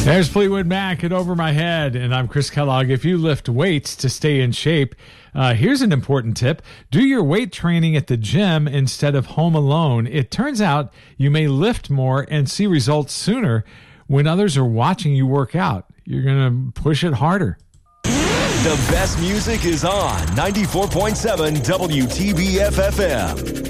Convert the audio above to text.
There's Fleetwood Mac and Over My Head, and I'm Chris Kellogg. If you lift weights to stay in shape, here's an important tip. Do your weight training at the gym instead of home alone. It turns out you may lift more and see results sooner when others are watching you work out. You're going to push it harder. The best music is on 94.7 WTBF FM.